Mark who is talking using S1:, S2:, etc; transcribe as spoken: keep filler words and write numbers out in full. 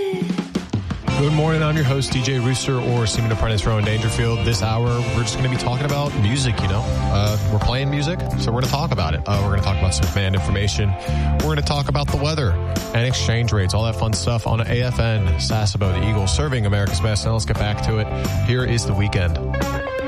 S1: Good morning, I'm your host, D J Rooster, or Seaman Apprentice Rowan Dangerfield. This hour, we're just going to be talking about music, you know. Uh, we're playing music, so we're going to talk about it. Uh, we're going to talk about some fan information. We're going to talk about the weather and exchange rates, all that fun stuff on A F N, Sasebo, the Eagles, serving America's best. Now let's get back to it. Here is The Weeknd.